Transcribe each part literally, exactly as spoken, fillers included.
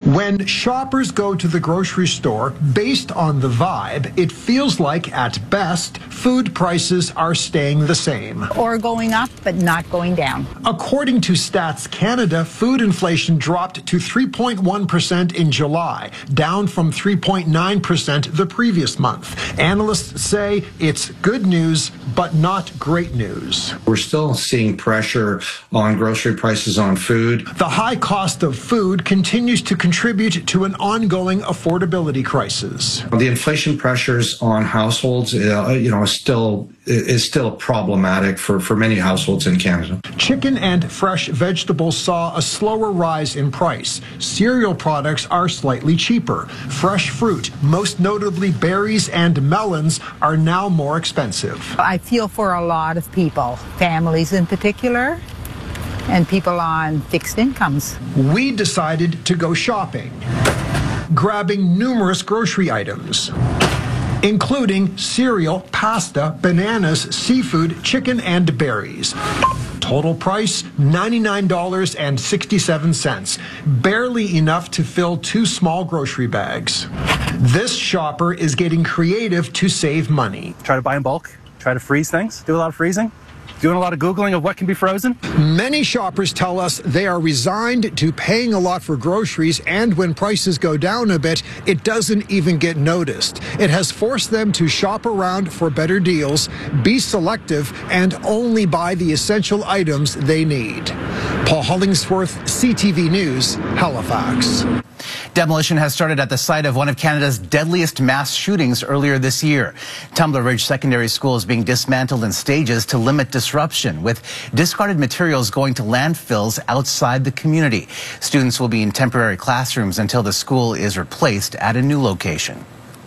When shoppers go to the grocery store, based on the vibe, it feels like, at best, food prices are staying the same. Or going up, but not going down. According to Stats Canada, food inflation dropped to three point one percent in July, down from three point nine percent the previous month. Analysts say it's good news, but not great news. We're still seeing pressure on grocery prices on food. The high cost of food continues to contribute to an ongoing affordability crisis. The inflation pressures on households, uh, you know, is still is still problematic for, for many households in Canada. Chicken and fresh vegetables saw a slower rise in price. Cereal products are slightly cheaper. Fresh fruit, most notably berries and melons, are now more expensive. I feel for a lot of people, families in particular, and people on fixed incomes. We decided to go shopping, grabbing numerous grocery items, including cereal, pasta, bananas, seafood, chicken, and berries. Total price, ninety-nine dollars and sixty-seven cents, barely enough to fill two small grocery bags. This shopper is getting creative to save money. Try to buy in bulk, try to freeze things, do a lot of freezing. Doing a lot of Googling of what can be frozen? Many shoppers tell us they are resigned to paying a lot for groceries, and when prices go down a bit, it doesn't even get noticed. It has forced them to shop around for better deals, be selective, and only buy the essential items they need. Paul Hollingsworth, C T V News, Halifax. Demolition has started at the site of one of Canada's deadliest mass shootings earlier this year. Tumbler Ridge Secondary School is being dismantled in stages to limit disruption, with discarded materials going to landfills outside the community. Students will be in temporary classrooms until the school is replaced at a new location.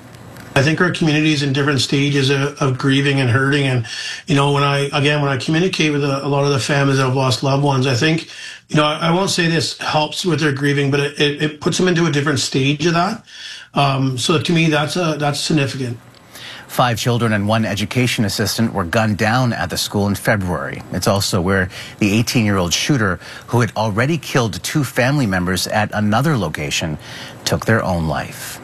I think our community is in different stages of, of grieving and hurting. And, you know, when I, again, when I communicate with a, a lot of the families that have lost loved ones, I think, you know, I, I won't say this helps with their grieving, but it, it, it puts them into a different stage of that. Um, so to me, that's a, that's significant. Five children and one education assistant were gunned down at the school in February. It's also where the eighteen-year-old shooter, who had already killed two family members at another location, took their own life.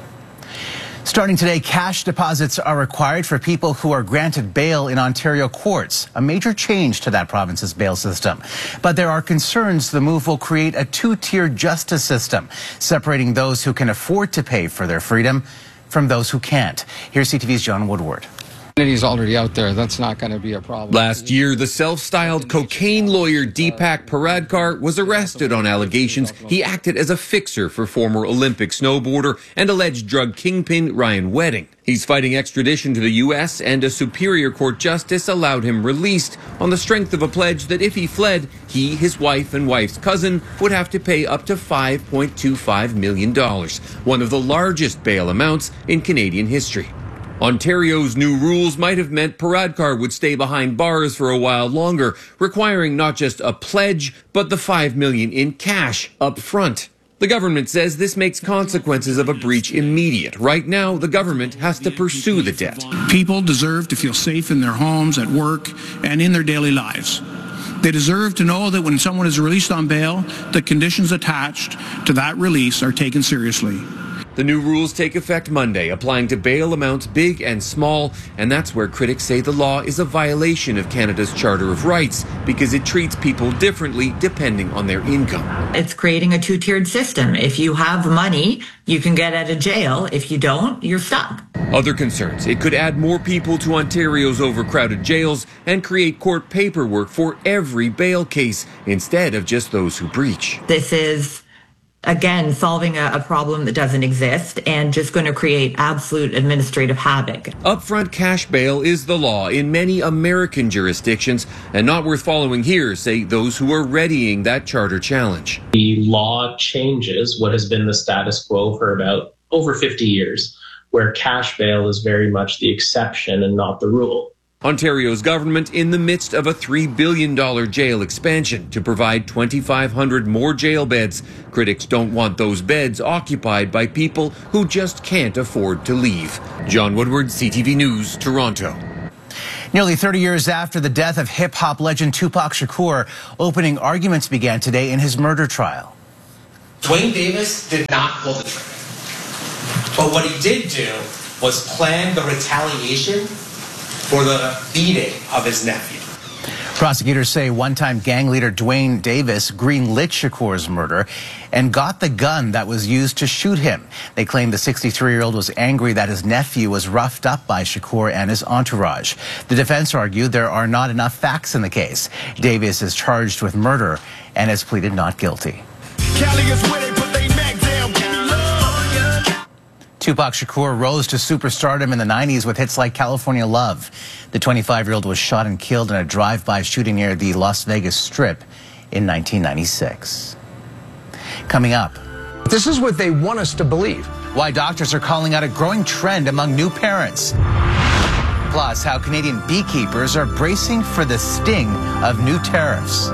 Starting today, cash deposits are required for people who are granted bail in Ontario courts, a major change to that province's bail system. But there are concerns the move will create a two-tier justice system, separating those who can afford to pay for their freedom from those who can't. Here's C T V's John Woodward. He's already out there. That's not going to be a problem. Last year, the self-styled cocaine lawyer Deepak Paradkar was arrested on allegations he acted as a fixer for former Olympic snowboarder and alleged drug kingpin Ryan Wedding. He's fighting extradition to the U S, and a Superior Court justice allowed him released on the strength of a pledge that if he fled, he, his wife, and wife's cousin would have to pay up to five point two five million dollars, one of the largest bail amounts in Canadian history. Ontario's new rules might have meant Paradkar would stay behind bars for a while longer, requiring not just a pledge, but the five million dollars in cash up front. The government says this makes consequences of a breach immediate. Right now, the government has to pursue the debt. People deserve to feel safe in their homes, at work, and in their daily lives. They deserve to know that when someone is released on bail, the conditions attached to that release are taken seriously. The new rules take effect Monday, applying to bail amounts big and small, and that's where critics say the law is a violation of Canada's Charter of Rights because it treats people differently depending on their income. It's creating a two-tiered system. If you have money, you can get out of jail. If you don't, you're stuck. Other concerns: it could add more people to Ontario's overcrowded jails and create court paperwork for every bail case instead of just those who breach. This is, again, solving a, a problem that doesn't exist and just going to create absolute administrative havoc. Upfront cash bail is the law in many American jurisdictions, and not worth following here, say those who are readying that charter challenge. The law changes what has been the status quo for about over fifty years, where cash bail is very much the exception and not the rule. Ontario's government in the midst of a three billion dollars jail expansion to provide twenty-five hundred more jail beds. Critics don't want those beds occupied by people who just can't afford to leave. John Woodward, C T V News, Toronto. Nearly thirty years after the death of hip-hop legend Tupac Shakur, opening arguments began today in his murder trial. Dwayne Davis did not pull the trigger. But what he did do was plan the retaliation for the beating of his nephew. Prosecutors say one-time gang leader Dwayne Davis greenlit Shakur's murder and got the gun that was used to shoot him. They claim the sixty-three-year-old was angry that his nephew was roughed up by Shakur and his entourage. The defense argued there are not enough facts in the case. Davis is charged with murder and has pleaded not guilty. Tupac Shakur rose to superstardom in the nineties with hits like California Love. The twenty-five-year-old was shot and killed in a drive-by shooting near the Las Vegas Strip in nineteen ninety-six. Coming up, this is what they want us to believe. Why doctors are calling out a growing trend among new parents. Plus, how Canadian beekeepers are bracing for the sting of new tariffs.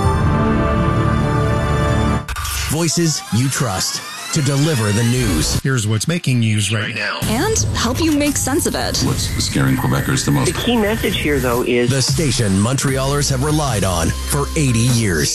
Voices you trust to deliver the news. Here's what's making news right now. And help you make sense of it. What's scaring Quebecers the most? The key message here, though, is the station Montrealers have relied on for eighty years.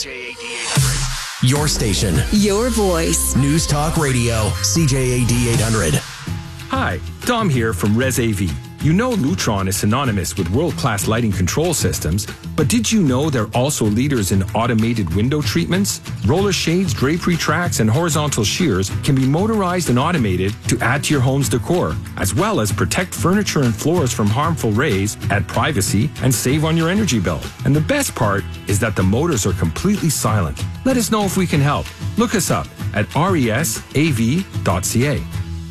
Your station. Your voice. News Talk Radio, C J A D eight hundred. Hi, Dom here from Res A V. You know Lutron is synonymous with world-class lighting control systems, but did you know they're also leaders in automated window treatments? Roller shades, drapery tracks, and horizontal shears can be motorized and automated to add to your home's decor, as well as protect furniture and floors from harmful rays, add privacy, and save on your energy bill. And the best part is that the motors are completely silent. Let us know if we can help. Look us up at resav dot c a.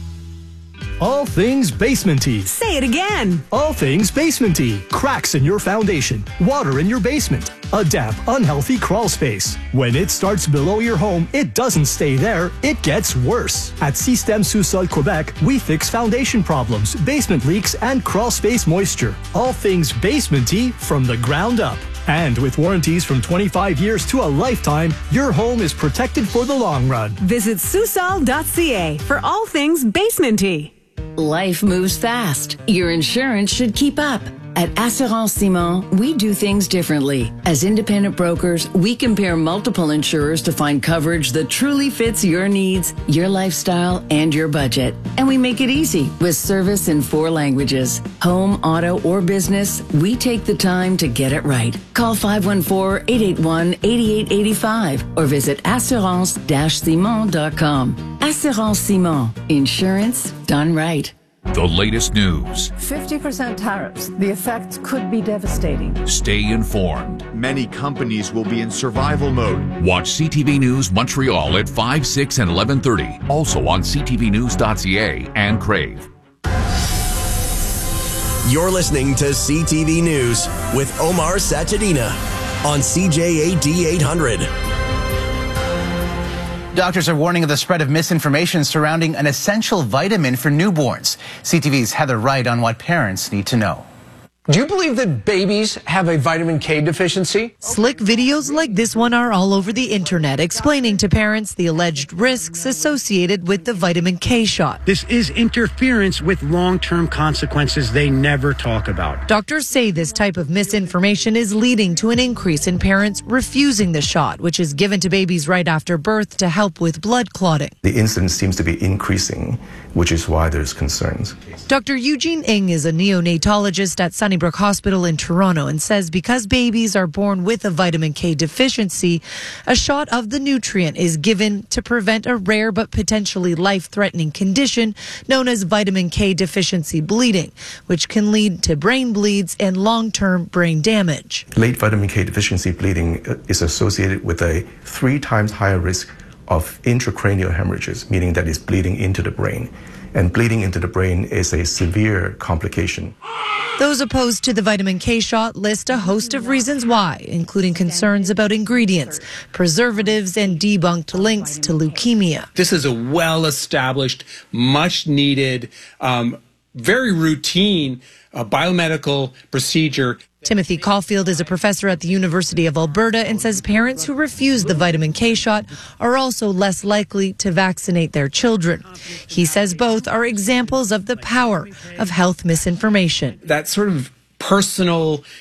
All things basement-y. Say it again. All things basement-y. Cracks in your foundation. Water in your basement. A damp, unhealthy crawl space. When it starts below your home, it doesn't stay there. It gets worse. At Système Sous-Sol Quebec, we fix foundation problems, basement leaks, and crawl space moisture. All things basement-y from the ground up. And with warranties from twenty-five years to a lifetime, your home is protected for the long run. Visit Sous-Sol dot c a for all things basement-y. Life moves fast. Your insurance should keep up. At Assurance Simon, we do things differently. As independent brokers, we compare multiple insurers to find coverage that truly fits your needs, your lifestyle, and your budget. And we make it easy with service in four languages. Home, auto, or business, we take the time to get it right. Call five one four, eight eight one, eight eight eight five or visit assurance dash simon dot com. Assurance Simon. Insurance done right. The latest news. fifty percent tariffs. The effects could be devastating. Stay informed. Many companies will be in survival mode. Watch C T V News Montreal at five, six, and eleven thirty. Also on c t v news dot c a and Crave. You're listening to C T V News with Omar Sachedina on C J A D eight hundred. Doctors are warning of the spread of misinformation surrounding an essential vitamin for newborns. C T V's Heather Wright on what parents need to know. Do you believe that babies have a vitamin K deficiency? Slick videos like this one are all over the internet explaining to parents the alleged risks associated with the vitamin K shot. This is interference with long-term consequences they never talk about. Doctors say this type of misinformation is leading to an increase in parents refusing the shot, which is given to babies right after birth to help with blood clotting. The incidence seems to be increasing, which is why there's concerns. Doctor Eugene Ng is a neonatologist at Sunnybrook Hospital in Toronto and says because babies are born with a vitamin K deficiency, a shot of the nutrient is given to prevent a rare but potentially life-threatening condition known as vitamin K deficiency bleeding, which can lead to brain bleeds and long-term brain damage. Late vitamin K deficiency bleeding is associated with a three times higher risk of intracranial hemorrhages, meaning that it's bleeding into the brain. And bleeding into the brain is a severe complication. Those opposed to the vitamin K shot list a host of reasons why, including concerns about ingredients, preservatives, and debunked links to leukemia. This is a well-established, much-needed, um, very routine uh, biomedical procedure. Timothy Caulfield is a professor at the University of Alberta and says parents who refuse the vitamin K shot are also less likely to vaccinate their children. He says both are examples of the power of health misinformation. That sort of personal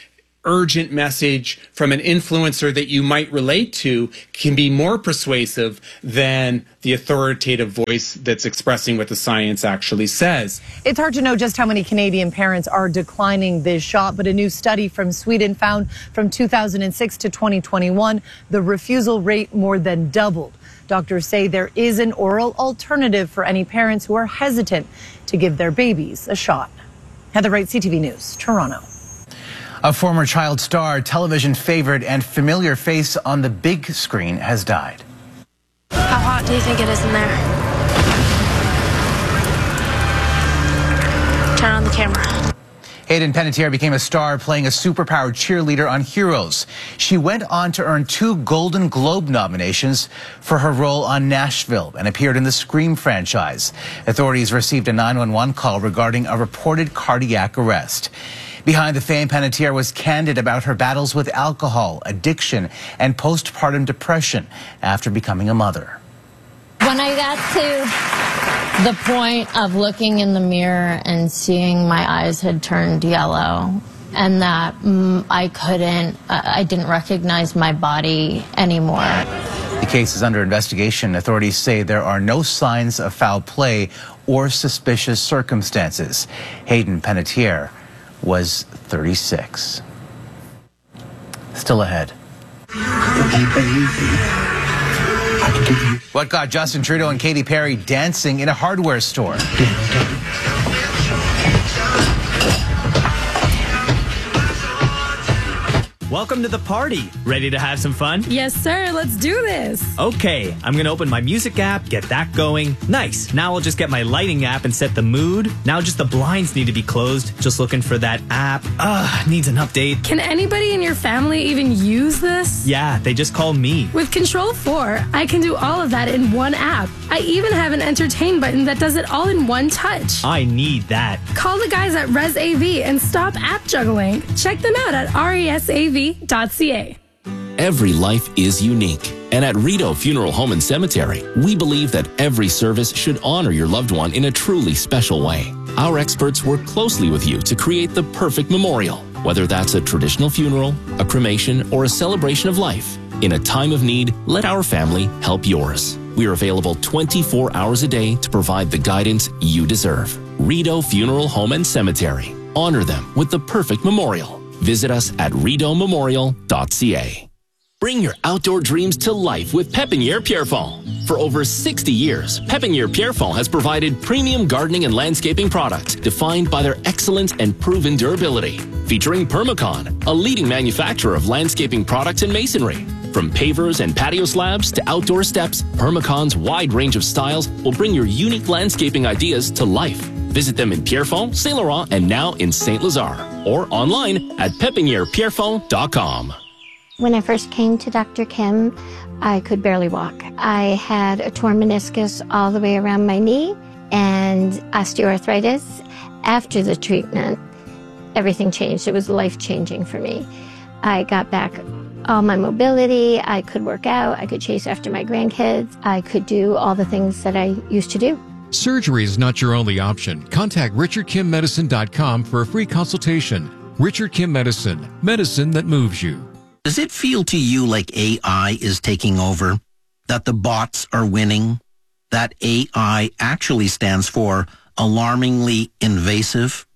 urgent message from an influencer that you might relate to can be more persuasive than the authoritative voice that's expressing what the science actually says. It's hard to know just how many Canadian parents are declining this shot, but a new study from Sweden found from two thousand six to twenty twenty-one, the refusal rate more than doubled. Doctors say there is an oral alternative for any parents who are hesitant to give their babies a shot. Heather Wright, C T V News, Toronto. A former child star, television favorite, and familiar face on the big screen has died. How hot do you think it is in there? Turn on the camera. Hayden Panettiere became a star playing a superpowered cheerleader on Heroes. She went on to earn two Golden Globe nominations for her role on Nashville and appeared in the Scream franchise. Authorities received a nine one one call regarding a reported cardiac arrest. Behind the fame, Panettiere was candid about her battles with alcohol, addiction, and postpartum depression after becoming a mother. When I got to the point of looking in the mirror and seeing my eyes had turned yellow and that mm, I couldn't, uh, I didn't recognize my body anymore. The case is under investigation. Authorities say there are no signs of foul play or suspicious circumstances. Hayden Panettiere was thirty-six. Still ahead. What got Justin Trudeau and Katy Perry dancing in a hardware store? Welcome to the party. Ready to have some fun? Yes, sir. Let's do this. Okay, I'm going to open my music app, get that going. Nice. Now I'll just get my lighting app and set the mood. Now just the blinds need to be closed. Just looking for that app. Ugh, needs an update. Can anybody in your family even use this? Yeah, they just call me. With Control four, I can do all of that in one app. I even have an entertain button that does it all in one touch. I need that. Call the guys at ResAV and stop app juggling. Check them out at resav dot c a. Every life is unique. And at Rideau Funeral Home and Cemetery, we believe that every service should honor your loved one in a truly special way. Our experts work closely with you to create the perfect memorial, whether that's a traditional funeral, a cremation, or a celebration of life. In a time of need, let our family help yours. We are available twenty-four hours a day to provide the guidance you deserve. Rideau Funeral Home and Cemetery. Honor them with the perfect memorial. Visit us at rideau memorial dot c a. Bring your outdoor dreams to life with Pépinière Pierrefonds. For over sixty years, Pépinière Pierrefonds has provided premium gardening and landscaping products defined by their excellence and proven durability. Featuring Permacon, a leading manufacturer of landscaping products and masonry. From pavers and patio slabs to outdoor steps, Permacon's wide range of styles will bring your unique landscaping ideas to life. Visit them in Pierrefonds, Saint Laurent, and now in Saint Lazare, or online at pepiniere pierrefonds dot com. When I first came to Doctor Kim, I could barely walk. I had a torn meniscus all the way around my knee and osteoarthritis. After the treatment, everything changed. It was life-changing for me. I got back all my mobility. I could work out. I could chase after my grandkids. I could do all the things that I used to do. Surgery is not your only option. Contact richard kim medicine dot com for a free consultation. Richard Kim Medicine, medicine that moves you. Does it feel to you like A I is taking over? That the bots are winning? That A I actually stands for alarmingly invasive?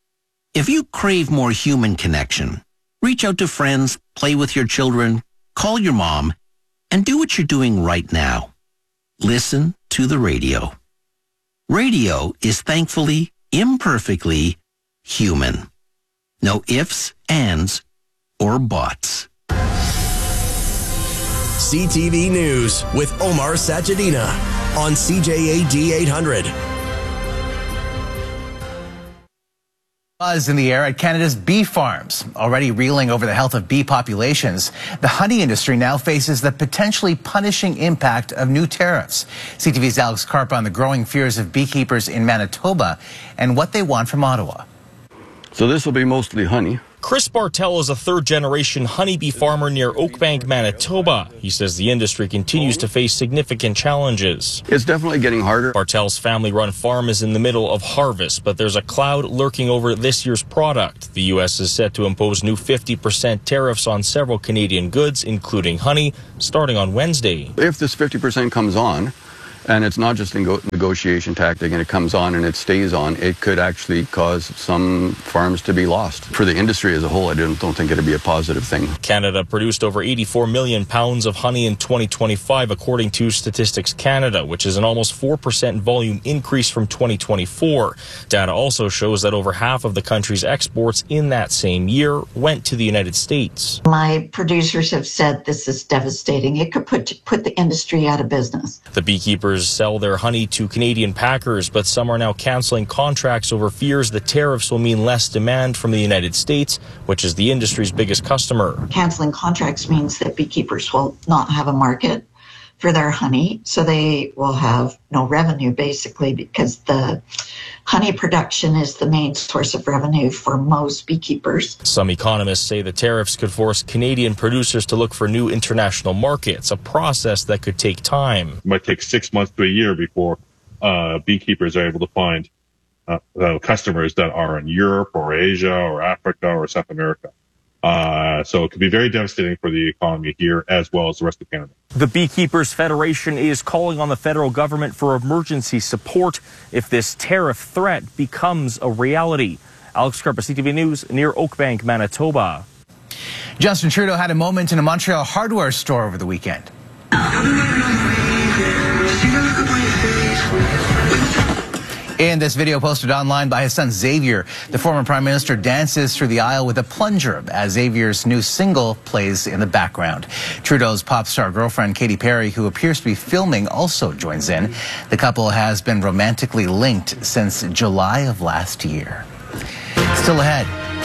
If you crave more human connection, reach out to friends, play with your children, call your mom, and do what you're doing right now. Listen to the radio. Radio is thankfully, imperfectly human. No ifs, ands, or buts. C T V News with Omar Sachedina on C J A D eight hundred. Buzz in the air at Canada's bee farms. Already reeling over the health of bee populations, the honey industry now faces the potentially punishing impact of new tariffs. C T V's Alex Karp on the growing fears of beekeepers in Manitoba and what they want from Ottawa. So this will be mostly honey. Chris Bartel is a third-generation honeybee farmer near Oakbank, Manitoba. He says the industry continues to face significant challenges. It's definitely getting harder. Bartel's family-run farm is in the middle of harvest, but there's a cloud lurking over this year's product. The U S is set to impose new fifty percent tariffs on several Canadian goods, including honey, starting on Wednesday. If this fifty percent comes on, and it's not just a negotiation tactic, and it comes on and it stays on, it could actually cause some farms to be lost. For the industry as a whole, I don't, don't think it'd be a positive thing. Canada produced over eighty-four million pounds of honey in twenty twenty-five, according to Statistics Canada, which is an almost four percent volume increase from twenty twenty-four. Data also shows that over half of the country's exports in that same year went to the United States. My producers have said this is devastating. It could put, put the industry out of business. The beekeepers sell their honey to Canadian packers, but some are now canceling contracts over fears the tariffs will mean less demand from the United States, which is the industry's biggest customer. Canceling contracts means that beekeepers will not have a market for their honey, so they will have no revenue, basically, because the honey production is the main source of revenue for most beekeepers. Some economists say the tariffs could force Canadian producers to look for new international markets, a process that could take time. It might take six months to a year before uh, beekeepers are able to find uh, uh, customers that are in Europe or Asia or Africa or South America. Uh, so it could be very devastating for the economy here as well as the rest of Canada. The Beekeepers Federation is calling on the federal government for emergency support if this tariff threat becomes a reality. Alex Karpa, C T V News, near Oakbank, Manitoba. Justin Trudeau had a moment in a Montreal hardware store over the weekend. In this video posted online by his son Xavier, the former Prime Minister dances through the aisle with a plunger as Xavier's new single plays in the background. Trudeau's pop star girlfriend Katy Perry, who appears to be filming, also joins in. The couple has been romantically linked since July of last year. Still ahead.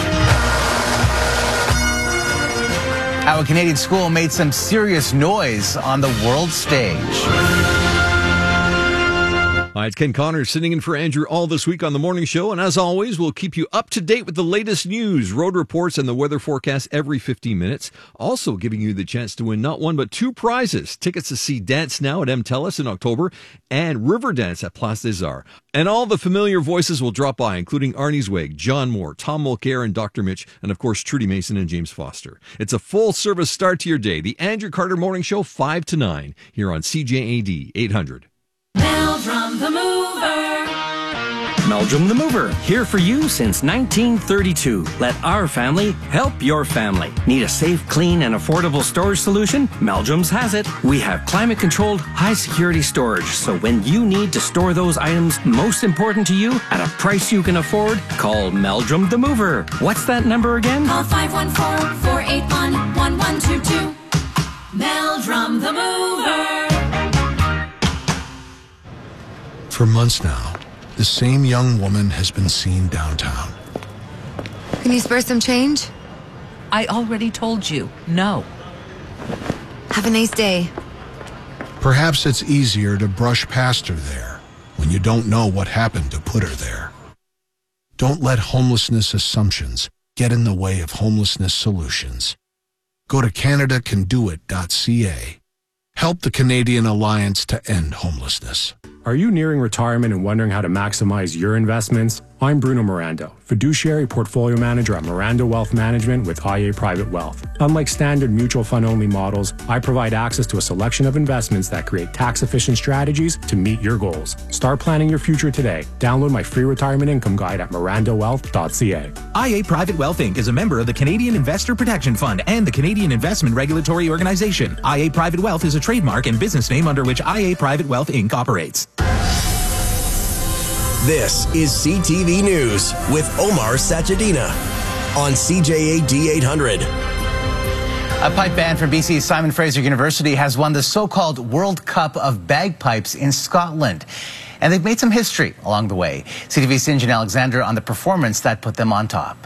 How a Canadian school made some serious noise on the world stage. Hi, it's Ken Connor sitting in for Andrew all this week on the morning show. And as always, we'll keep you up to date with the latest news, road reports, and the weather forecast every fifteen minutes. Also giving you the chance to win not one, but two prizes. Tickets to see Dance Now at M TELUS in October and River Dance at Place des Arts. And all the familiar voices will drop by, including Arnie Zweig, John Moore, Tom Mulcair, and Doctor Mitch, and of course, Trudy Mason and James Foster. It's a full-service start to your day. The Andrew Carter Morning Show, five to nine, here on C J A D eight hundred. Meldrum the Mover. Meldrum the Mover, here for you since nineteen thirty-two. Let our family help your family. Need a safe, clean, and affordable storage solution? Meldrum's has it. We have climate-controlled, high-security storage, so when you need to store those items most important to you at a price you can afford, call Meldrum the Mover. What's that number again? Call five one four, four eight one, one one two two. Meldrum the Mover. For months now, the same young woman has been seen downtown. Can you spare some change? I already told you, no. Have a nice day. Perhaps it's easier to brush past her there when you don't know what happened to put her there. Don't let homelessness assumptions get in the way of homelessness solutions. Go to Canada Can Do It dot C A. Help the Canadian Alliance to End Homelessness. Are you nearing retirement and wondering how to maximize your investments? I'm Bruno Mirando, fiduciary portfolio manager at Mirando Wealth Management with I A Private Wealth. Unlike standard mutual fund only models, I provide access to a selection of investments that create tax-efficient strategies to meet your goals. Start planning your future today. Download my free retirement income guide at Mirando Wealth dot C A. I A Private Wealth Incorporated is a member of the Canadian Investor Protection Fund and the Canadian Investment Regulatory Organization. I A Private Wealth is a trademark and business name under which I A Private Wealth Incorporated operates. This is C T V News with Omar Sachedina on C J A D eight hundred. A pipe band from B C's Simon Fraser University has won the so-called World Cup of Bagpipes in Scotland. And they've made some history along the way. C T V's St. Alexander on the performance that put them on top.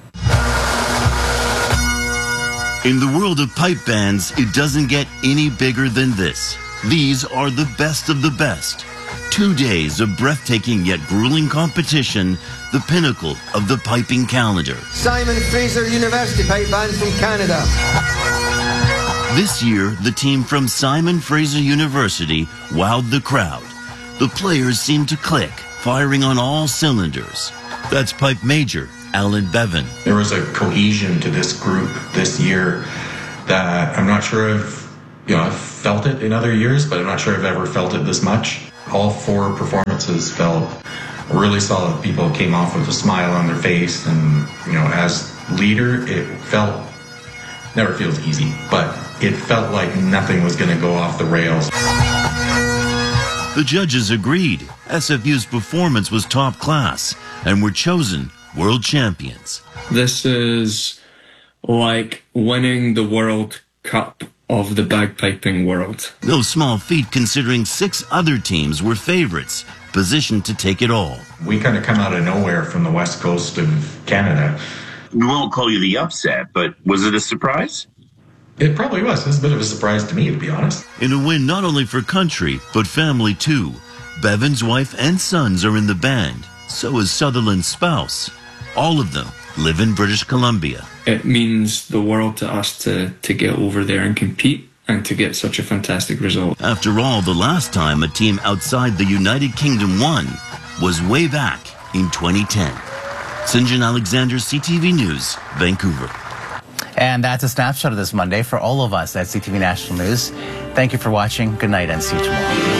In the world of pipe bands, it doesn't get any bigger than this. These are the best of the best. Two days of breathtaking yet grueling competition, the pinnacle of the piping calendar. Simon Fraser University Pipe Band from Canada. This year, the team from Simon Fraser University wowed the crowd. The players seemed to click, firing on all cylinders. That's pipe major Alan Bevan. There was a cohesion to this group this year that I'm not sure if, you know, I've felt it in other years, but I'm not sure I've ever felt it this much. All four performances felt really solid. People came off with a smile on their face, and, you know, as leader, it felt, never feels easy, but it felt like nothing was going to go off the rails. The judges agreed. S F U's performance was top class and were chosen world champions. This is like winning the World Cup of the bagpiping world. No small feat considering six other teams were favorites, positioned to take it all. We kind of come out of nowhere from the west coast of Canada. We won't call you the upset, but was it a surprise? It probably was. It was a bit of a surprise to me, to be honest. In a win not only for country, but family too. Bevan's wife and sons are in the band. So is Sutherland's spouse. All of them live in British Columbia. It means the world to us to, to get over there and compete and to get such a fantastic result. After all, the last time a team outside the United Kingdom won was way back in twenty ten. Sinjin Alexander, C T V News, Vancouver. And that's a snapshot of this Monday for all of us at C T V National News. Thank you for watching. Good night and see you tomorrow.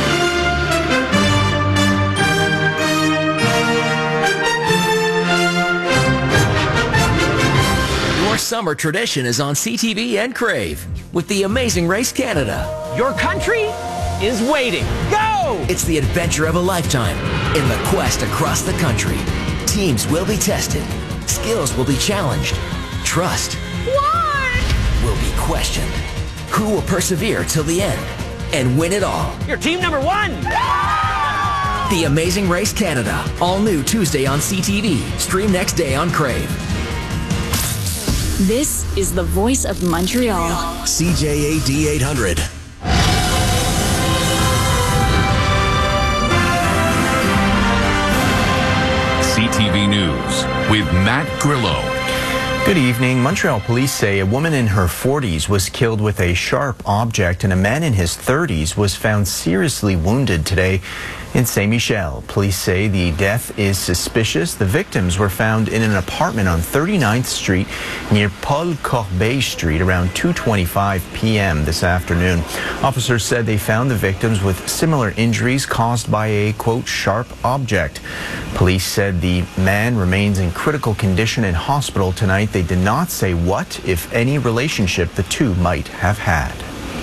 Summer tradition is on C T V and Crave with the Amazing Race Canada. Your country is waiting. Go! It's the adventure of a lifetime in the quest across the country. Teams will be tested. Skills will be challenged. Trust What? will be questioned. Who will persevere till the end and win it all? You're team number one. The Amazing Race Canada. All new Tuesday on C T V. Stream next day on Crave. This is the voice of Montreal. C J A D eight hundred. C T V News with Matt Grillo. Good evening. Montreal police say a woman in her forties was killed with a sharp object and a man in his thirties was found seriously wounded today in Saint Michel. Police say the death is suspicious. The victims were found in an apartment on thirty-ninth Street near Paul Corbeil Street around two twenty-five p m this afternoon. Officers said they found the victims with similar injuries caused by a, quote, sharp object. Police said the man remains in critical condition in hospital tonight. They did not say what, if any, relationship the two might have had.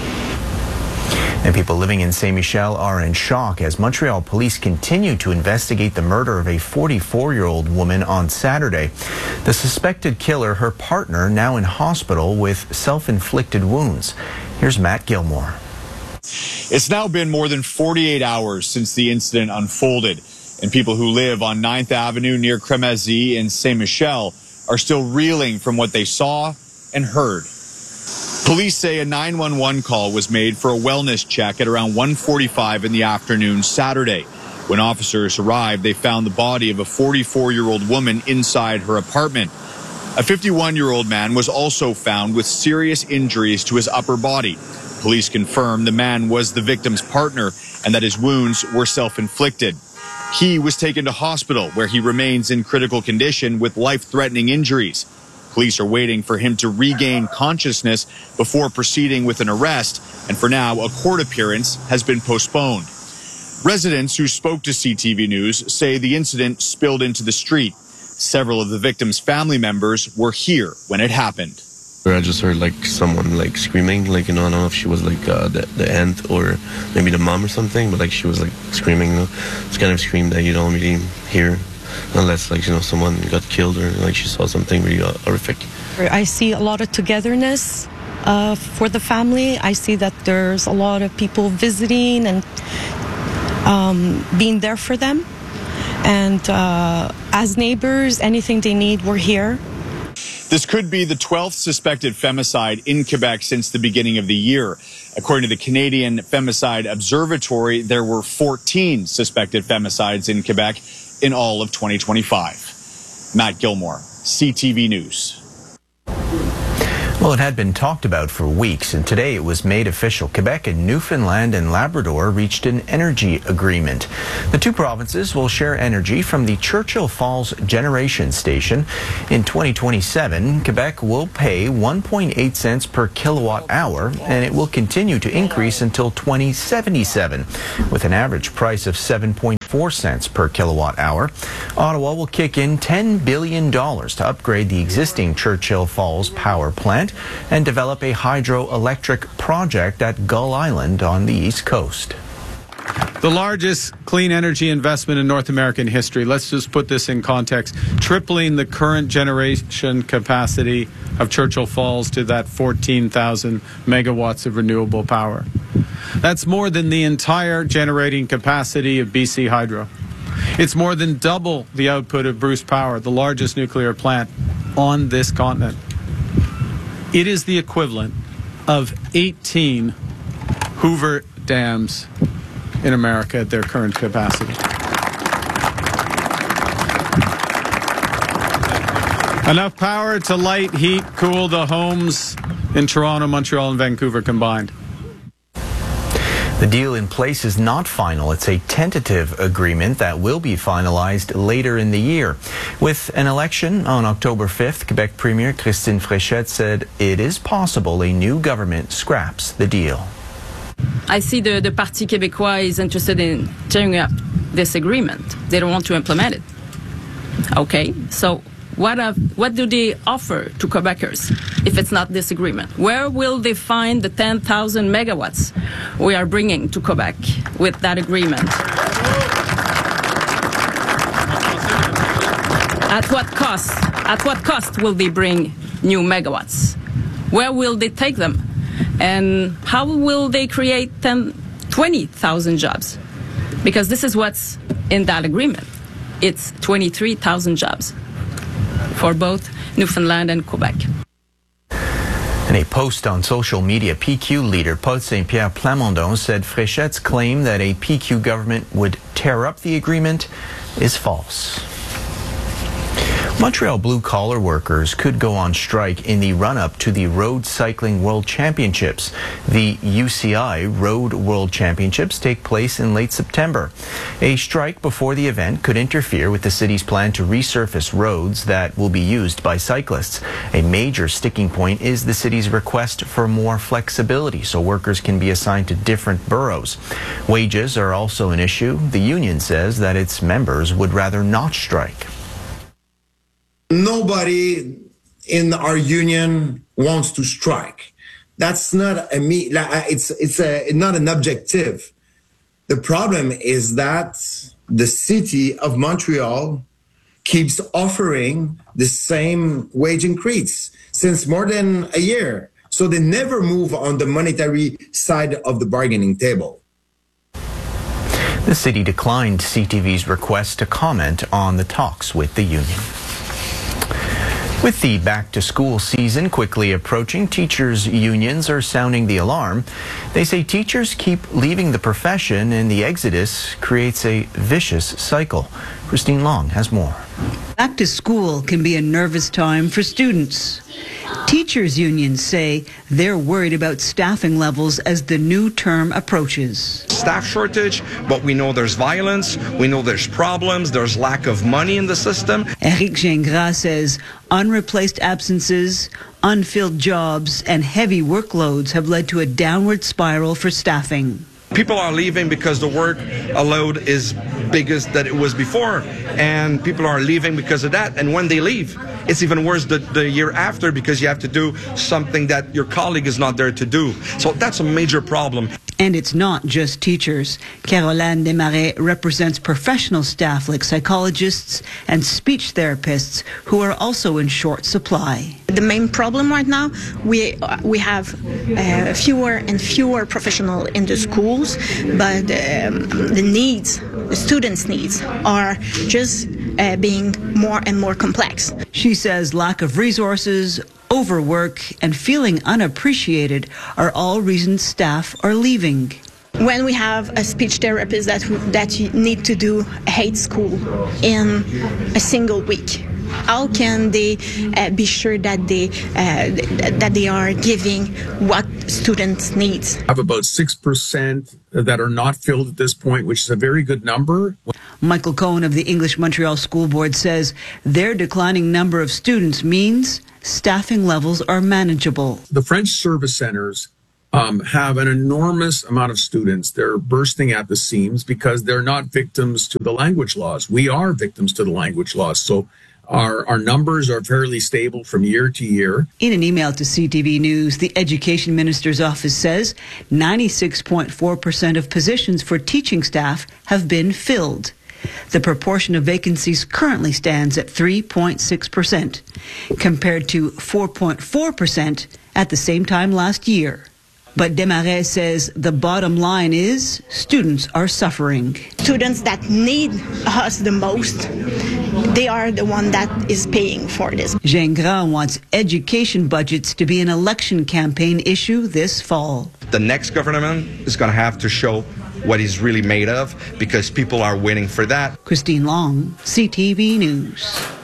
And people living in Saint Michel are in shock as Montreal police continue to investigate the murder of a forty-four-year-old woman on Saturday. The suspected killer, her partner, now in hospital with self-inflicted wounds. Here's Matt Gilmore. It's now been more than forty-eight hours since the incident unfolded, and people who live on ninth Avenue near Crémazie in Saint Michel are still reeling from what they saw and heard. Police say a nine one one call was made for a wellness check at around one forty-five in the afternoon Saturday. When officers arrived, they found the body of a forty-four-year-old woman inside her apartment. A fifty-one-year-old man was also found with serious injuries to his upper body. Police confirmed the man was the victim's partner and that his wounds were self-inflicted. He was taken to hospital where he remains in critical condition with life-threatening injuries. Police are waiting for him to regain consciousness before proceeding with an arrest, and for now, a court appearance has been postponed. Residents who spoke to C T V News say the incident spilled into the street. Several of the victims' family members were here when it happened. I just heard like someone like screaming, like, you know, I don't know if she was like uh, the, the aunt or maybe the mom or something, but like she was like screaming, you know, it's kind of scream that you don't really hear unless like, you know, someone got killed or like she saw something really uh, horrific. I see a lot of togetherness uh, for the family. I see that there's a lot of people visiting and um, being there for them. And uh, as neighbors, anything they need, we're here. This could be the twelfth suspected femicide in Quebec since the beginning of the year. According to the Canadian Femicide Observatory, there were fourteen suspected femicides in Quebec in all of twenty twenty-five. Matt Gilmore, C T V News. Well, it had been talked about for weeks, and today it was made official. Quebec and Newfoundland and Labrador reached an energy agreement. The two provinces will share energy from the Churchill Falls Generation Station. In twenty twenty-seven, Quebec will pay one point eight cents per kilowatt hour, and it will continue to increase until twenty seventy-seven, with an average price of seven point four cents per kilowatt hour. Ottawa will kick in ten billion dollars to upgrade the existing Churchill Falls power plant and develop a hydroelectric project at Gull Island on the East Coast. The largest clean energy investment in North American history. Let's just put this in context. Tripling the current generation capacity of Churchill Falls to that fourteen thousand megawatts of renewable power. That's more than the entire generating capacity of B C Hydro. It's more than double the output of Bruce Power, the largest nuclear plant on this continent. It is the equivalent of eighteen Hoover dams in America at their current capacity. Enough power to light, heat, cool the homes in Toronto, Montreal, and Vancouver combined. The deal in place is not final. It's a tentative agreement that will be finalized later in the year. With an election on October fifth, Quebec Premier Christine Fréchette said it is possible a new government scraps the deal. I see the, the Parti Québécois is interested in tearing up this agreement. They don't want to implement it. Okay, so what, have, what do they offer to Quebecers if it's not this agreement? Where will they find the ten thousand megawatts we are bringing to Quebec with that agreement? At what cost? At what cost will they bring new megawatts? Where will they take them? And how will they create ten, twenty thousand jobs? Because this is what's in that agreement. It's twenty-three thousand jobs for both Newfoundland and Quebec. In a post on social media, P Q leader Paul Saint-Pierre Plamondon said Fréchette's claim that a P Q government would tear up the agreement is false. Montreal blue-collar workers could go on strike in the run-up to the Road Cycling World Championships. The U C I Road World Championships take place in late September. A strike before the event could interfere with the city's plan to resurface roads that will be used by cyclists. A major sticking point is the city's request for more flexibility so workers can be assigned to different boroughs. Wages are also an issue. The union says that its members would rather not strike. Nobody in our union wants to strike. That's not a me. It's it's a not an objective. The problem is that the city of Montreal keeps offering the same wage increase since more than a year. So they never move on the monetary side of the bargaining table. The city declined C T V's request to comment on the talks with the union. With the back-to-school season quickly approaching, teachers' unions are sounding the alarm. They say teachers keep leaving the profession and the exodus creates a vicious cycle. Christine Long has more. Back to school can be a nervous time for students. Teachers' unions say they're worried about staffing levels as the new term approaches. Staff shortage, but we know there's violence, we know there's problems, there's lack of money in the system. Eric Gingras says unreplaced absences, unfilled jobs, and heavy workloads have led to a downward spiral for staffing. People are leaving because the work load is biggest than it was before, and people are leaving because of that. And when they leave, it's even worse the, the year after because you have to do something that your colleague is not there to do. So that's a major problem. And it's not just teachers. Caroline Desmarais represents professional staff like psychologists and speech therapists who are also in short supply. The main problem right now, we we have uh, fewer and fewer professionals in the schools, but um, the needs, the students' needs, are just uh, being more and more complex. She says lack of resources, overwork, and feeling unappreciated are all reasons staff are leaving. When we have a speech therapist that that you need to do hate school in a single week, how can they uh, be sure that they uh, that they are giving what students need? I have about six percent that are not filled at this point, which is a very good number. Michael Cohen of the English Montreal School Board says their declining number of students means staffing levels are manageable. The French service centers um, have an enormous amount of students. They're bursting at the seams because they're not victims to the language laws. We are victims to the language laws. So Our, our numbers are fairly stable from year to year. In an email to C T V News, the Education Minister's office says ninety-six point four percent of positions for teaching staff have been filled. The proportion of vacancies currently stands at three point six percent, compared to four point four percent at the same time last year. But Desmarais says the bottom line is students are suffering. Students that need us the most, they are the one that is paying for this. Gingras wants education budgets to be an election campaign issue this fall. The next government is going to have to show what he's really made of, because people are waiting for that. Christine Long, C T V News.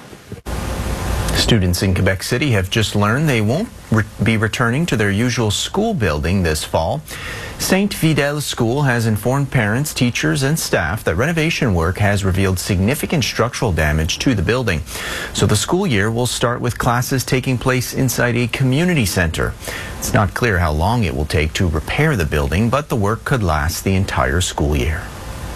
Students in Quebec City have just learned they won't re- be returning to their usual school building this fall. Saint Fidèle School has informed parents, teachers, and staff that renovation work has revealed significant structural damage to the building. So the school year will start with classes taking place inside a community center. It's not clear how long it will take to repair the building, but the work could last the entire school year.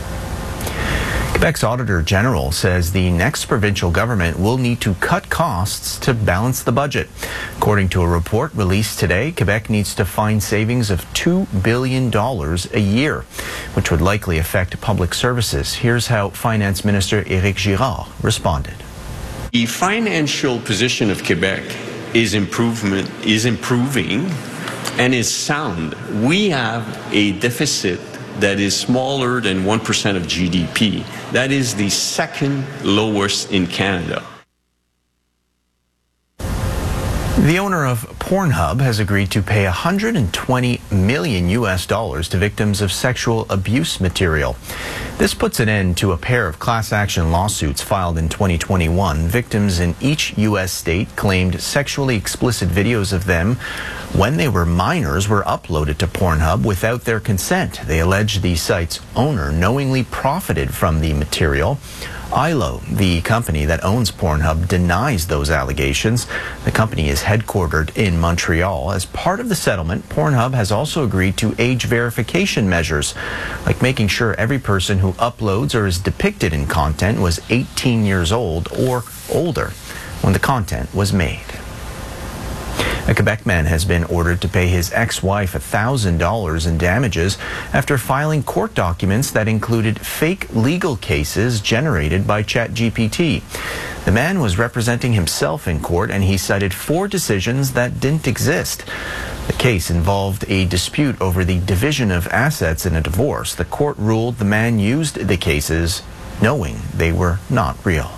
Quebec's Auditor General says the next provincial government will need to cut costs to balance the budget. According to a report released today, Quebec needs to find savings of two billion dollars a year, which would likely affect public services. Here's how Finance Minister Éric Girard responded. The financial position of Quebec is improvement is improving and is sound. We have a deficit that is smaller than one percent of G D P. That is the second lowest in Canada. The owner of Pornhub has agreed to pay one hundred twenty million U S dollars to victims of sexual abuse material. This puts an end to a pair of class action lawsuits filed in twenty twenty-one. Victims in each U S state claimed sexually explicit videos of them when they were minors were uploaded to Pornhub without their consent. They allege the site's owner knowingly profited from the material. I L O, the company that owns Pornhub, denies those allegations. The company is headquartered in Montreal. As part of the settlement, Pornhub has also agreed to age verification measures, like making sure every person who uploads or is depicted in content was eighteen years old or older when the content was made. A Quebec man has been ordered to pay his ex-wife one thousand dollars in damages after filing court documents that included fake legal cases generated by ChatGPT. The man was representing himself in court, and he cited four decisions that didn't exist. The case involved a dispute over the division of assets in a divorce. The court ruled the man used the cases knowing they were not real.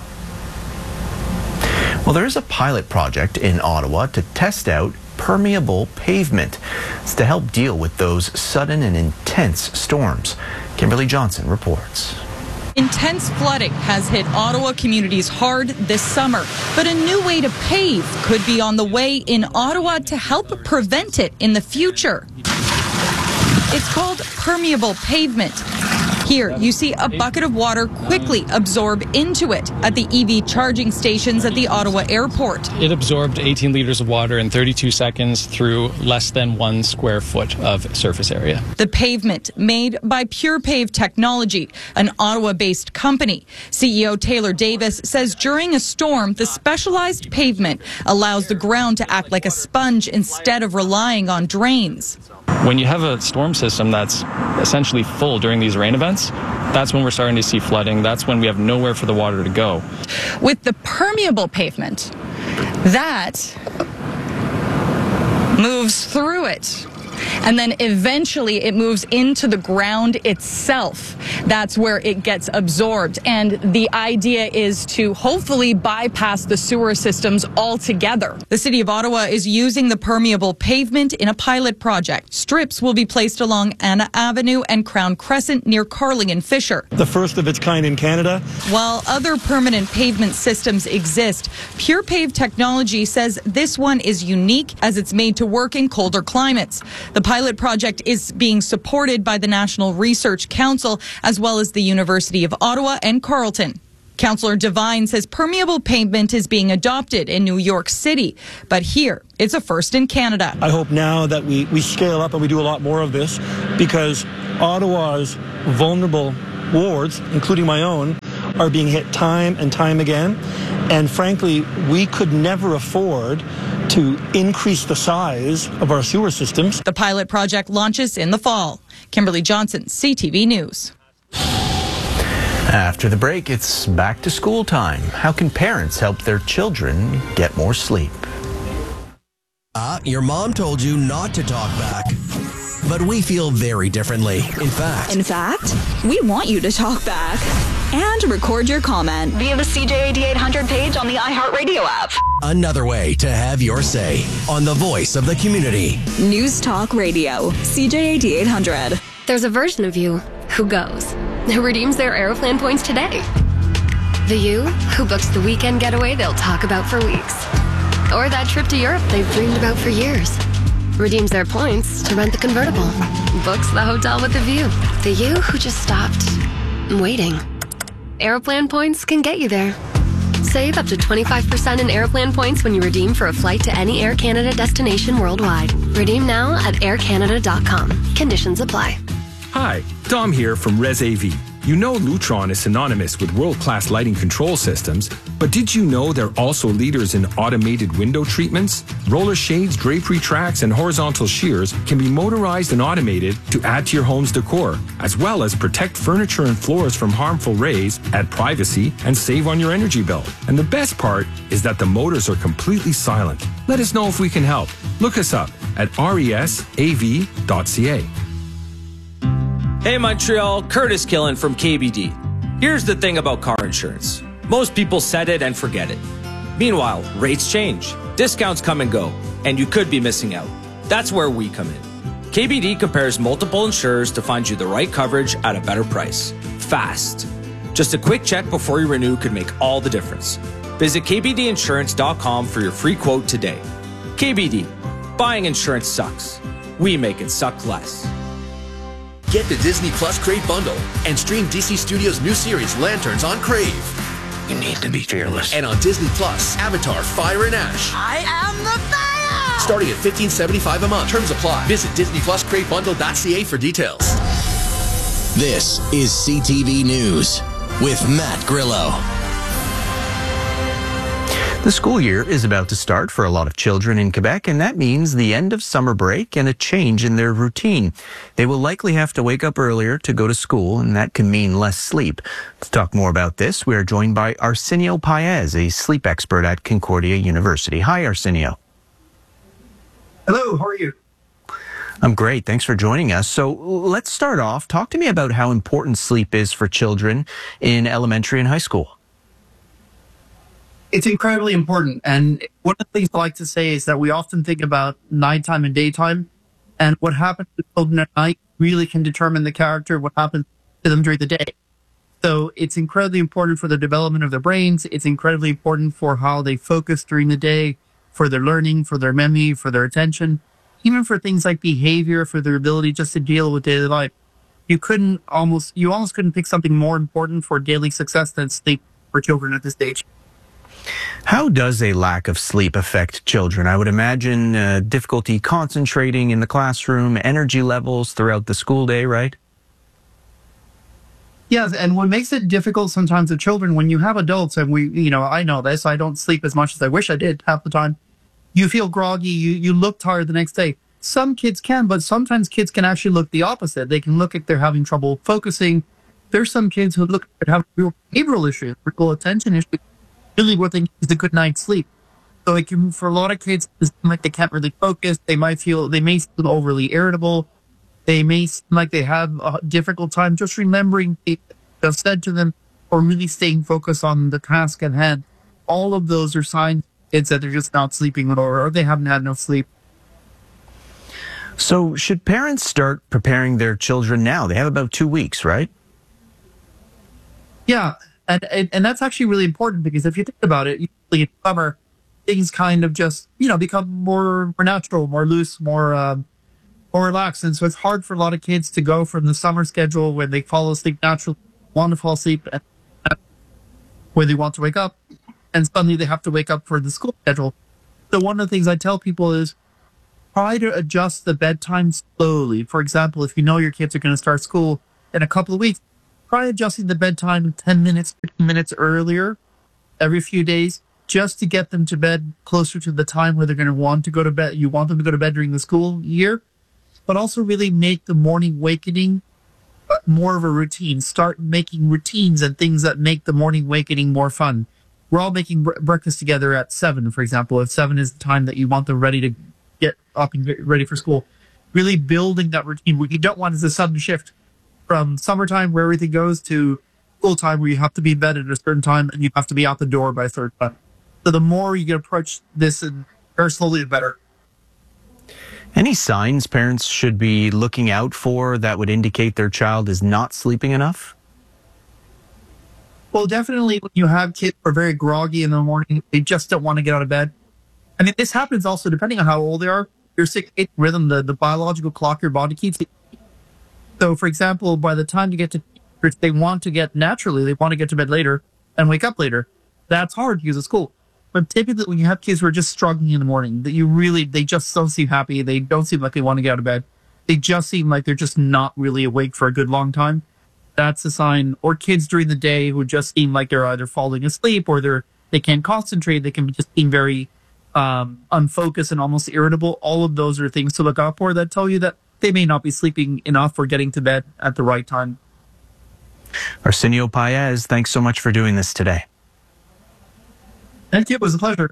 Well, there is a pilot project in Ottawa to test out permeable pavement. It's to help deal with those sudden and intense storms. Kimberly Johnson reports. Intense flooding has hit Ottawa communities hard this summer, but a new way to pave could be on the way in Ottawa to help prevent it in the future. It's called permeable pavement. Here, you see a bucket of water quickly absorb into it at the E V charging stations at the Ottawa airport. It absorbed eighteen liters of water in thirty-two seconds through less than one square foot of surface area. The pavement, made by Pure Pave Technology, an Ottawa-based company. C E O Taylor Davis says during a storm, the specialized pavement allows the ground to act like a sponge instead of relying on drains. When you have a storm system that's essentially full during these rain events, that's when we're starting to see flooding. That's when we have nowhere for the water to go. With the permeable pavement, that moves through it. And then eventually it moves into the ground itself. That's where it gets absorbed. And the idea is to hopefully bypass the sewer systems altogether. The City of Ottawa is using the permeable pavement in a pilot project. Strips will be placed along Anna Avenue and Crown Crescent near Carling and Fisher. The first of its kind in Canada. While other permanent pavement systems exist, Pure Pave Technology says this one is unique as it's made to work in colder climates. The pilot project is being supported by the National Research Council as well as the University of Ottawa and Carleton. Councillor Devine says permeable pavement is being adopted in New York City, but here it's a first in Canada. I hope now that we, we scale up and we do a lot more of this, because Ottawa's vulnerable wards, including my own, are being hit time and time again. And frankly, we could never afford to increase the size of our sewer systems. The pilot project launches in the fall. Kimberly Johnson, C T V News. After the break, it's back to school time. How can parents help their children get more sleep? Uh, your mom told you not to talk back. But we feel very differently. In fact. In fact, we want you to talk back and record your comment via the C J A D eight hundred page on the iHeartRadio app. Another way to have your say on the voice of the community. News Talk Radio, C J A D eight hundred. There's a version of you who goes, who redeems their Aeroplan points today. The you who books the weekend getaway they'll talk about for weeks. Or that trip to Europe they've dreamed about for years. Redeems their points to rent the convertible. Books the hotel with the view. The you who just stopped waiting. Aeroplan points can get you there. Save up to twenty-five percent in Aeroplan points when you redeem for a flight to any Air Canada destination worldwide. Redeem now at air canada dot com. Conditions apply. Hi, Dom here from ResAV. You know Lutron is synonymous with world-class lighting control systems, but did you know they're also leaders in automated window treatments? Roller shades, drapery tracks, and horizontal shears can be motorized and automated to add to your home's decor, as well as protect furniture and floors from harmful rays, add privacy, and save on your energy bill. And the best part is that the motors are completely silent. Let us know if we can help. Look us up at resav dot c a. Hey Montreal, Curtis Killen from K B D. Here's the thing about car insurance. Most people set it and forget it. Meanwhile, rates change, discounts come and go, and you could be missing out. That's where we come in. K B D compares multiple insurers to find you the right coverage at a better price. Fast. Just a quick check before you renew could make all the difference. Visit k b d insurance dot com for your free quote today. K B D. Buying insurance sucks. We make it suck less. Get the Disney Plus Crave bundle and stream D C Studios' new series Lanterns on Crave. You need to be fearless. And on Disney Plus, Avatar: Fire and Ash. I am the fire! Starting at fifteen seventy-five a month. Terms apply. Visit disney plus crave bundle dot c a for details. This is C T V News with Matt Grillo. The school year is about to start for a lot of children in Quebec, and that means the end of summer break and a change in their routine. They will likely have to wake up earlier to go to school, and that can mean less sleep. To talk more about this, we are joined by Arsenio Paez, a sleep expert at Concordia University. Hi, Arsenio. Hello, how are you? I'm great. Thanks for joining us. So let's start off. Talk to me about how important sleep is for children in elementary and high school. It's incredibly important. And one of the things I like to say is that we often think about nighttime and daytime. And what happens to children at night really can determine the character of what happens to them during the day. So it's incredibly important for the development of their brains. It's incredibly important for how they focus during the day, for their learning, for their memory, for their attention, even for things like behavior, for their ability just to deal with daily life. You couldn't almost, you almost couldn't pick something more important for daily success than sleep for children at this stage. How does a lack of sleep affect children? I would imagine uh, difficulty concentrating in the classroom, energy levels throughout the school day, right? Yes, and what makes it difficult sometimes with children, when you have adults, and we, you know, I know this, I don't sleep as much as I wish I did half the time. You feel groggy, you, you look tired the next day. Some kids can, but sometimes kids can actually look the opposite. They can look like they're having trouble focusing. There's some kids who look like they have real behavioral issues, real attention issues. Really what they need is a good night's sleep. So it can, for a lot of kids, it's like they can't really focus. They might feel, they may feel overly irritable. They may seem like they have a difficult time just remembering things that said to them or really staying focused on the task at hand. All of those are signs it's that they're just not sleeping or, or they haven't had enough sleep. So should parents start preparing their children now? They have about two weeks, right? Yeah, and, and and that's actually really important because if you think about it, usually in summer, things kind of just, you know, become more, more natural, more loose, more um, more relaxed. And so it's hard for a lot of kids to go from the summer schedule when they fall asleep naturally, want to fall asleep, and where they want to wake up, and suddenly they have to wake up for the school schedule. So one of the things I tell people is try to adjust the bedtime slowly. For example, if you know your kids are going to start school in a couple of weeks, try adjusting the bedtime ten minutes, fifteen minutes earlier every few days, just to get them to bed closer to the time where they're going to want to go to bed. You want them to go to bed during the school year, but also really make the morning awakening more of a routine. Start making routines and things that make the morning awakening more fun. We're all making bre- breakfast together at seven, for example. If seven is the time that you want them ready to get up and get ready for school, really building that routine. What you don't want is a sudden shift from summertime where everything goes to school time where you have to be in bed at a certain time and you have to be out the door by a certain time. So the more you can approach this and very slowly, the better. Any signs parents should be looking out for that would indicate their child is not sleeping enough? Well, definitely when you have kids who are very groggy in the morning, they just don't want to get out of bed. I mean, this happens also depending on how old they are. Your circadian rhythm, the, the biological clock your body keeps. So, for example, by the time you get to, they want to get naturally, they want to get to bed later and wake up later. That's hard because of school. But typically when you have kids who are just struggling in the morning, that you really, they just don't seem happy. They don't seem like they want to get out of bed. They just seem like they're just not really awake for a good long time. That's a sign. Or kids during the day who just seem like they're either falling asleep or they're, they can't concentrate. They can just seem very um, unfocused and almost irritable. All of those are things to look out for that tell you that they may not be sleeping enough or getting to bed at the right time. Arsenio Paez, thanks so much for doing this today. Thank you. It was a pleasure.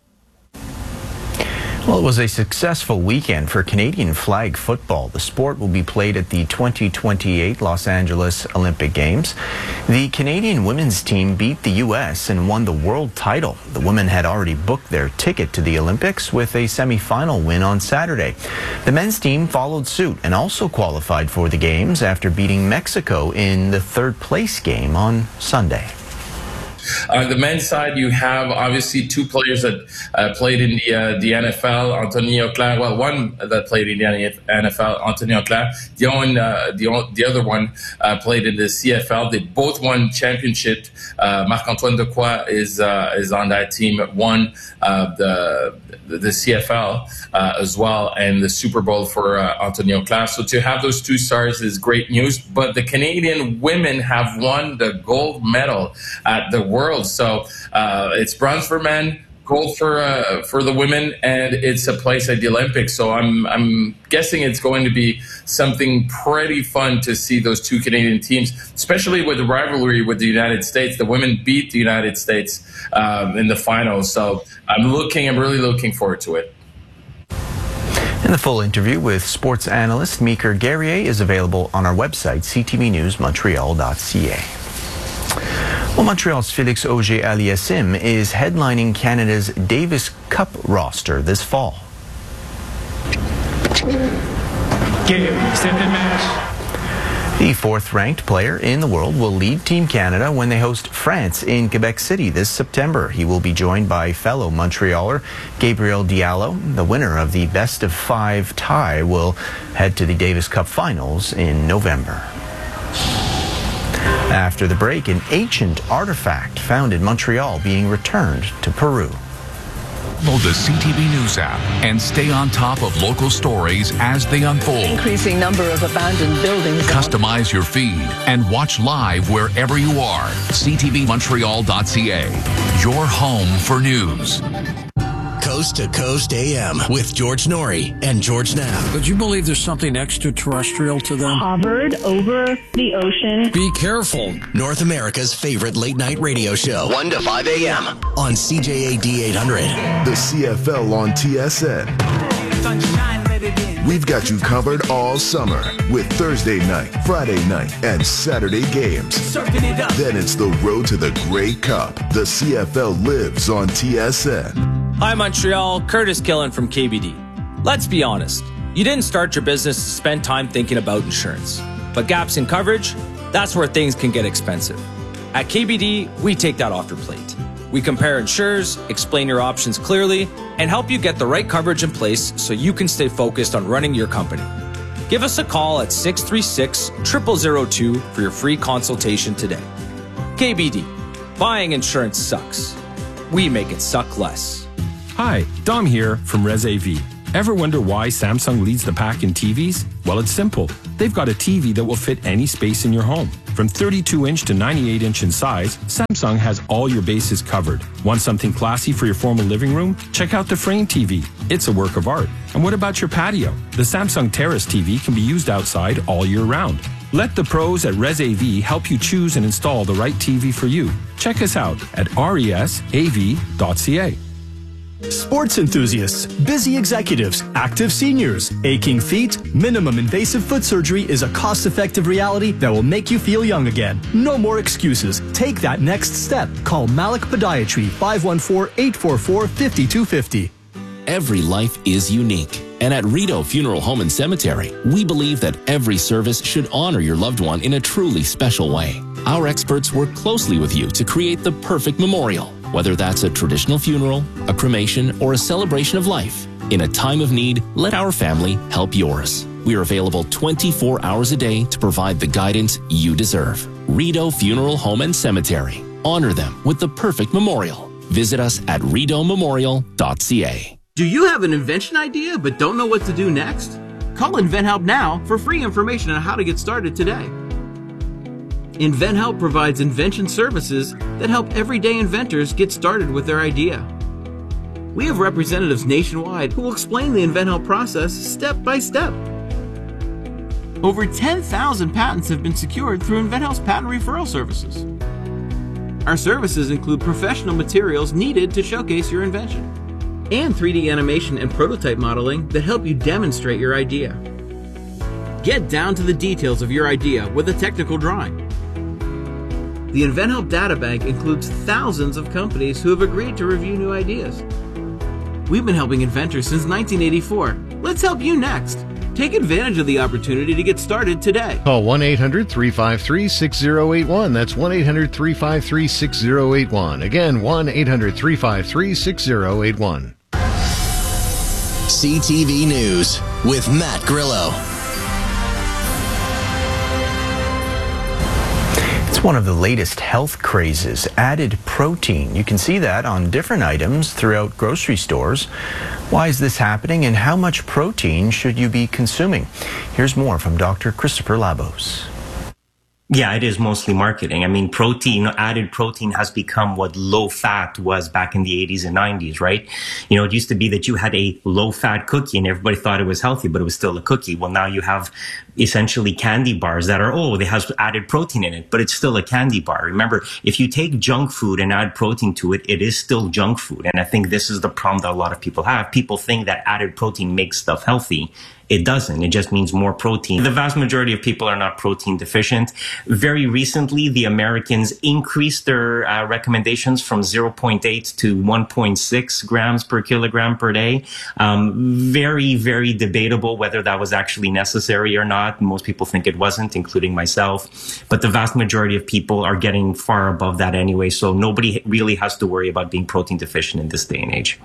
Well, it was a successful weekend for Canadian flag football. The sport will be played at the twenty twenty-eight Los Angeles Olympic Games. The Canadian women's team beat the U S and won the world title. The women had already booked their ticket to the Olympics with a semi-final win on Saturday. The men's team followed suit and also qualified for the Games after beating Mexico in the third place game on Sunday. On the men's side, you have obviously two players that uh, played in the uh, the N F L. Antonio Claire, well, one that played in the N F L, Antonio Claire. The one, uh, the the other one uh, played in the C F L. They both won championship. Uh, Marc-Antoine Dequoy is uh, is on that team. Won uh, the the C F L uh, as well, and the Super Bowl for uh, Antonio Claire. So to have those two stars is great news. But the Canadian women have won the gold medal at the World. So uh, it's bronze for men, gold for uh, for the women, and it's a place at the Olympics. So I'm I'm guessing it's going to be something pretty fun to see those two Canadian teams, especially with the rivalry with the United States. The women beat the United States um, in the finals. So I'm looking, I'm really looking forward to it. And the full interview with sports analyst Meeker Guerrier is available on our website, c t v news montreal dot c a. Well, Montreal's Félix Auger-Aliassime is headlining Canada's Davis Cup roster this fall. The fourth-ranked player in the world will lead Team Canada when they host France in Quebec City this September. He will be joined by fellow Montrealer Gabriel Diallo. The winner of the best-of-five tie will head to the Davis Cup finals in November. After the break, an ancient artifact found in Montreal being returned to Peru. Download the C T V News app and stay on top of local stories as they unfold. Increasing number of abandoned buildings. Customize your feed and watch live wherever you are. c t v montreal dot c a, your home for news. Coast to Coast A M with George Norrie and George Knapp. Would you believe there's something extraterrestrial to them? Hovered over the ocean. Be careful. North America's favorite late night radio show. one to five A M on C J A D eight hundred. The C F L on T S N. We've got you covered all summer with Thursday night, Friday night, and Saturday games. Then it's the road to the Grey Cup. The C F L lives on T S N. Hi, Montreal. Curtis Killen from K B D. Let's be honest. You didn't start your business to spend time thinking about insurance. But gaps in coverage, that's where things can get expensive. At K B D, we take that off your plate. We compare insurers, explain your options clearly, and help you get the right coverage in place so you can stay focused on running your company. Give us a call at six three six, zero zero zero two for your free consultation today. K B D. Buying insurance sucks. We make it suck less. Hi, Dom here from Res A V. Ever wonder why Samsung leads the pack in T Vs? Well, it's simple. They've got a T V that will fit any space in your home. From thirty-two inch to ninety-eight inch in size, Samsung has all your bases covered. Want something classy for your formal living room? Check out the Frame T V. It's a work of art. And what about your patio? The Samsung Terrace T V can be used outside all year round. Let the pros at Res A V help you choose and install the right T V for you. Check us out at resav dot c a. Sports enthusiasts, busy executives, active seniors, aching feet, minimum invasive foot surgery is a cost-effective reality that will make you feel young again. No more excuses. Take that next step. Call Malik Podiatry, five one four, eight four four, five two five zero. Every life is unique. And at Rideau Funeral Home and Cemetery, we believe that every service should honor your loved one in a truly special way. Our experts work closely with you to create the perfect memorial, whether that's a traditional funeral, a cremation, or a celebration of life. In a time of need, let our family help yours. We are available twenty-four hours a day to provide the guidance you deserve. Rideau Funeral Home and Cemetery. Honor them with the perfect memorial. Visit us at rideau memorial dot c a. Do you have an invention idea but don't know what to do next? Call InventHelp now for free information on how to get started today. InventHelp provides invention services that help everyday inventors get started with their idea. We have representatives nationwide who will explain the InventHelp process step by step. Over ten thousand patents have been secured through InventHelp's patent referral services. Our services include professional materials needed to showcase your invention, and three D animation and prototype modeling that help you demonstrate your idea. Get down to the details of your idea with a technical drawing. The InventHelp Databank includes thousands of companies who have agreed to review new ideas. We've been helping inventors since nineteen eighty-four. Let's help you next. Take advantage of the opportunity to get started today. Call one eight hundred, three five three, six zero eight one. That's one eight hundred, three five three, six zero eight one. Again, one eight hundred, three five three, six zero eight one. C T V News with Matt Grillo. It's one of the latest health crazes, added protein. You can see that on different items throughout grocery stores. Why is this happening and how much protein should you be consuming? Here's more from Doctor Christopher Labos. Yeah, it is mostly marketing. I mean, protein, added protein has become what low fat was back in the eighties and nineties, right? You know, it used to be that you had a low fat cookie and everybody thought it was healthy, but it was still a cookie. Well, now you have essentially candy bars that are, oh, they have added protein in it, but it's still a candy bar. Remember, if you take junk food and add protein to it, it is still junk food. And I think this is the problem that a lot of people have. People think that added protein makes stuff healthy. It doesn't. It just means more protein. The vast majority of people are not protein deficient. Very recently, the Americans increased their uh, recommendations from zero point eight to one point six grams per kilogram per day. Um, very, very debatable whether that was actually necessary or not. Most people think it wasn't, including myself. But the vast majority of people are getting far above that anyway. So nobody really has to worry about being protein deficient in this day and age.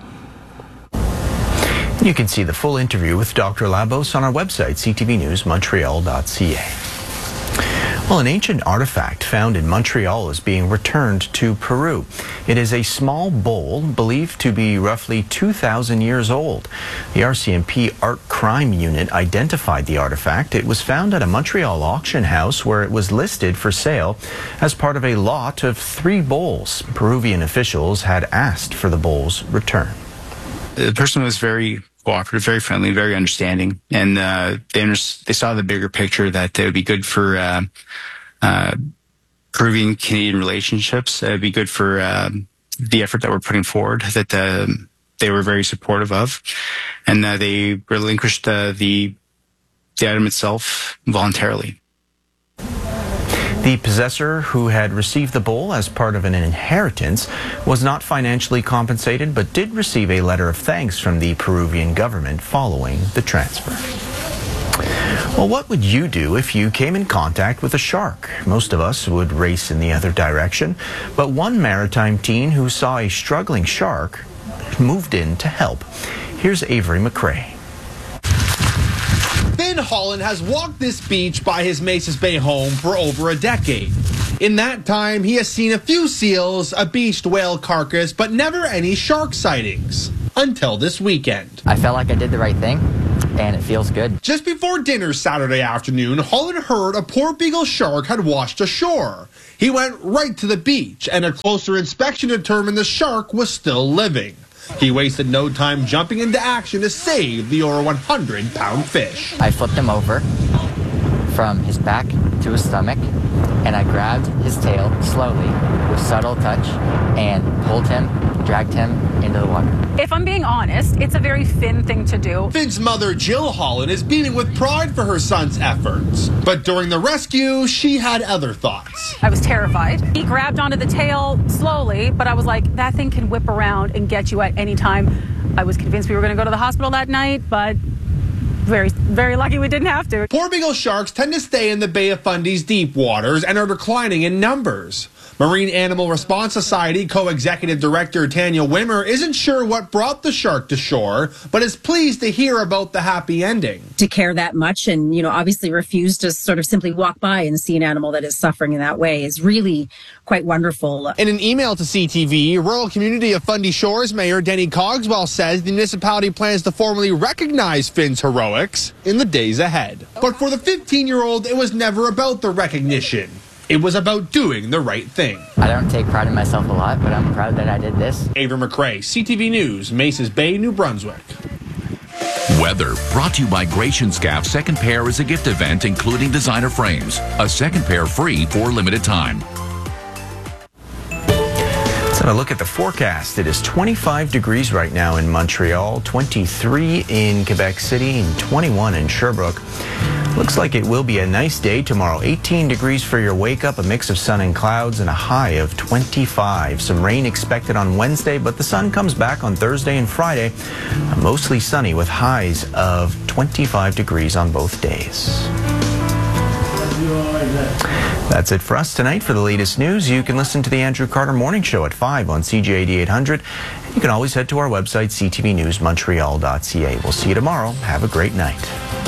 You can see the full interview with Doctor Labos on our website, c t v news montreal dot c a. Well, an ancient artifact found in Montreal is being returned to Peru. It is a small bowl believed to be roughly two thousand years old. The R C M P Art Crime Unit identified the artifact. It was found at a Montreal auction house where it was listed for sale as part of a lot of three bowls. Peruvian officials had asked for the bowl's return. The person was very cooperative, very friendly, very understanding, and uh, they under- they saw the bigger picture that it would be good for uh, uh, Peruvian Canadian relationships. It would be good for uh, the effort that we're putting forward. That uh, they were very supportive of, and uh, they relinquished uh, the the item itself voluntarily. The possessor, who had received the bowl as part of an inheritance, was not financially compensated but did receive a letter of thanks from the Peruvian government following the transfer. Well, what would you do if you came in contact with a shark? Most of us would race in the other direction, but one maritime teen who saw a struggling shark moved in to help. Here's Avery McRae. Finn Holland has walked this beach by his Mesas Bay home for over a decade. In that time, he has seen a few seals, a beached whale carcass, but never any shark sightings. Until this weekend. I felt like I did the right thing, and it feels good. Just before dinner Saturday afternoon, Holland heard a port beagle shark had washed ashore. He went right to the beach, and a closer inspection determined the shark was still living. He wasted no time jumping into action to save the over one hundred pound fish. I flipped him over from his back to his stomach, and I grabbed his tail slowly with subtle touch and pulled him, dragged him into the water. If I'm being honest, it's a very Finn thing to do. Finn's mother, Jill Holland, is beaming with pride for her son's efforts. But during the rescue, she had other thoughts. I was terrified. He grabbed onto the tail slowly, but I was like, that thing can whip around and get you at any time. I was convinced we were going to go to the hospital that night, but very, very lucky we didn't have to. Port beagle sharks tend to stay in the Bay of Fundy's deep waters and are declining in numbers. Marine Animal Response Society co-executive director Tanya Wimmer isn't sure what brought the shark to shore, but is pleased to hear about the happy ending. To care that much and, you know, obviously refuse to sort of simply walk by and see an animal that is suffering in that way is really quite wonderful. In an email to C T V, rural community of Fundy Shores Mayor Denny Cogswell says the municipality plans to formally recognize Finn's heroics in the days ahead. But for the fifteen-year-old, it was never about the recognition. It was about doing the right thing. I don't take pride in myself a lot, but I'm proud that I did this. Avery McRae, C T V News, Mesas Bay, New Brunswick. Weather brought to you by Gratian-Scaff. Second pair is a gift event including designer frames. A second pair free for limited time. Let's have a look at the forecast. It is twenty-five degrees right now in Montreal, twenty-three in Quebec City, and twenty-one in Sherbrooke. Looks like it will be a nice day tomorrow. eighteen degrees for your wake up, a mix of sun and clouds, and a high of twenty-five. Some rain expected on Wednesday, but the sun comes back on Thursday and Friday. Mostly sunny with highs of twenty-five degrees on both days. That's it for us tonight. For the latest news, you can listen to the Andrew Carter Morning Show at five on C J eighty-eight hundred. You can always head to our website, c t v news montreal dot c a. We'll see you tomorrow. Have a great night.